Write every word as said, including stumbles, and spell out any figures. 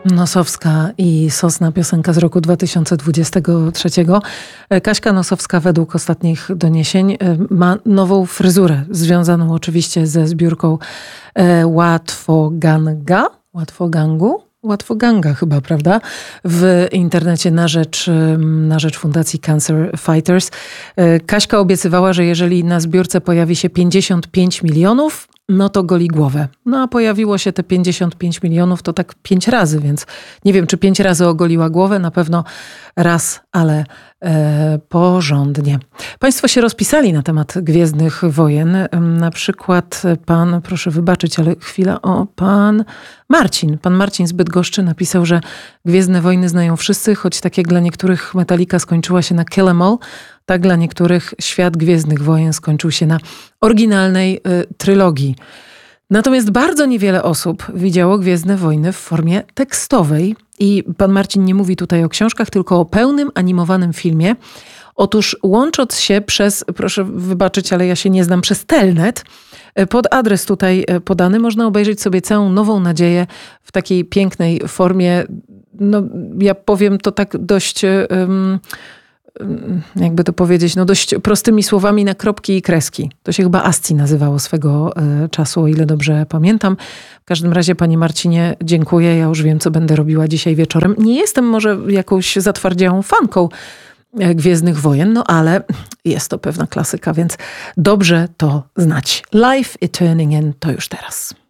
Nosowska i Sosna, piosenka z roku dwa tysiące dwudziestego trzeciego. Kaśka Nosowska według ostatnich doniesień ma nową fryzurę, związaną oczywiście ze zbiórką Łatwoganga, Łatwogangu, Łatwoganga chyba, prawda? W internecie na rzecz, na rzecz Fundacji Cancer Fighters. Kaśka obiecywała, że jeżeli na zbiórce pojawi się pięćdziesiąt pięć milionów, no to goli głowę. No a pojawiło się te pięćdziesiąt pięć milionów, to tak pięć razy, więc nie wiem, czy pięć razy ogoliła głowę, na pewno raz, ale e, porządnie. Państwo się rozpisali na temat Gwiezdnych Wojen. Na przykład pan, proszę wybaczyć, ale chwila, o, pan Marcin. Pan Marcin z Bydgoszczy napisał, że Gwiezdne Wojny znają wszyscy, choć tak jak dla niektórych Metallica skończyła się na Kill 'Em All, tak dla niektórych świat Gwiezdnych Wojen skończył się na oryginalnej y, trylogii. Natomiast bardzo niewiele osób widziało Gwiezdne Wojny w formie tekstowej. I pan Marcin nie mówi tutaj o książkach, tylko o pełnym animowanym filmie. Otóż łącząc się przez, proszę wybaczyć, ale ja się nie znam, przez Telnet, pod adres tutaj podany można obejrzeć sobie całą Nową Nadzieję w takiej pięknej formie. No, ja powiem to tak dość... Um, jakby to powiedzieć, no dość prostymi słowami na kropki i kreski. To się chyba ASCII nazywało swego y, czasu, o ile dobrze pamiętam. W każdym razie, panie Marcinie, dziękuję. Ja już wiem, co będę robiła dzisiaj wieczorem. Nie jestem może jakąś zatwardziałą fanką Gwiezdnych Wojen, no ale jest to pewna klasyka, więc dobrze to znać. Life is Turning In to już teraz.